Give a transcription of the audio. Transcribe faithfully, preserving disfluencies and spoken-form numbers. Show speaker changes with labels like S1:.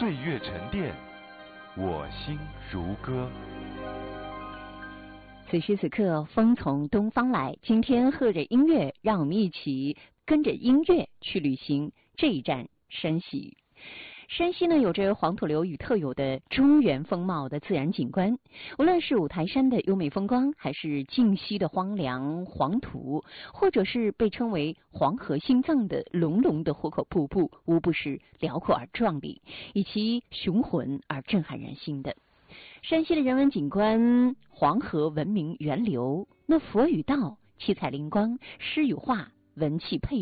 S1: 岁月沉淀，我心如歌。
S2: 此时此刻，风从东方来。今天和着音乐，让我们一起跟着音乐去旅行。这一站，山西。山西呢，有着黄土流域特有的中原风貌的自然景观，无论是五台山的优美风光，还是晋西的荒凉黄土，或者是被称为黄河心脏的隆隆的壶口瀑布，无不是辽阔而壮丽，以其雄浑而震撼人心的。山西的人文景观，黄河文明源流，那佛与道，七彩灵光，诗与画，文气配